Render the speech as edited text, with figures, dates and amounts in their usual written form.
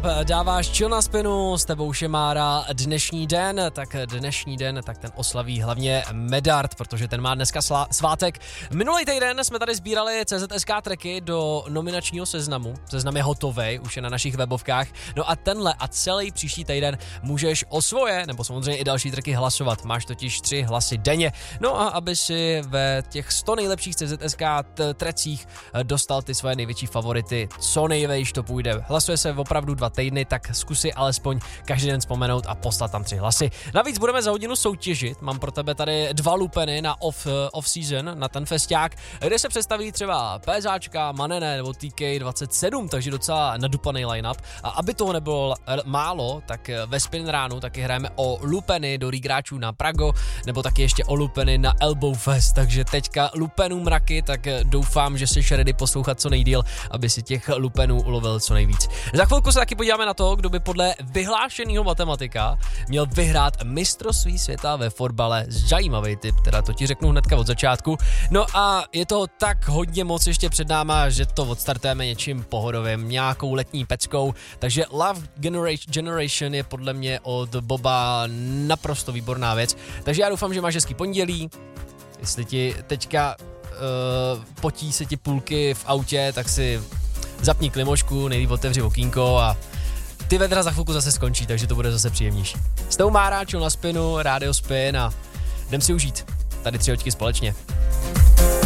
dáváš Chill na spinu, s tebou Šemára dnešní den, tak ten oslaví hlavně Medard, protože ten má dneska svátek. Minulý týden jsme tady sbírali CZSK tracky do nominačního seznamu, seznam je hotovej, už je na našich webovkách, no a tenhle a celý příští týden můžeš o svoje, nebo samozřejmě i další tracky hlasovat, máš totiž 3 hlasy denně, no a aby si ve těch 100 nejlepších CZSK tracích dostal ty svoje největší favority, co nejvejš to půjde. Hlasuje se opravdu 2 týdny, tak zkusi alespoň každý den vzpomenout a poslat tam 3 hlasy. Navíc budeme za hodinu soutěžit, mám pro tebe tady 2 lupeny na off-season, na ten festiák, kde se představí třeba PZáčka, Manene nebo TK27, takže docela nadupaný line-up. A aby toho nebylo málo, tak ve Spin ránu taky hrajeme o lupeny do regráčů na Prago, nebo taky ještě o lupeny na Elbow Fest, takže teďka lupenů mraky, tak doufám, že jsi ready poslouchat co nejdýl, aby si těch lupenů ulovil co nejvíc. Za chvilku se taky podíváme na to, kdo by podle vyhlášeného matematika měl vyhrát mistrovství světa ve fotbale. Zajímavý tip, teda to ti řeknu hnedka od začátku. No a je toho tak hodně moc ještě před náma, že to odstartujeme něčím pohodovým, nějakou letní peckou, takže Love Generation je podle mě od Boba naprosto výborná věc, takže já doufám, že máš hezký pondělí, jestli ti teďka potí se ti půlky v autě, tak si zapni klimošku, nejdřív otevři okýnko a ty vedra za chvilku zase skončí, takže to bude zase příjemnější. S tou Mára, Chill na spinu, Rádio Spin a jdem si užít. Tady 3 hoďky společně.